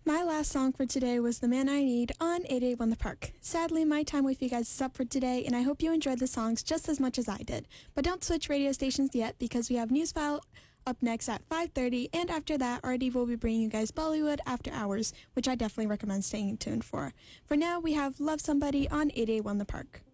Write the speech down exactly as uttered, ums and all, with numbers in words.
My last song for today was The Man I Need on eight eighty-one The Park. Sadly, my time with you guys is up for today, and I hope you enjoyed the songs just as much as I did. But don't switch radio stations yet, because we have Newsfile up next at five thirty, and after that, R D will be bringing you guys Bollywood After Hours, which I definitely recommend staying tuned for. For now, we have Love Somebody on eight eighty-one The Park.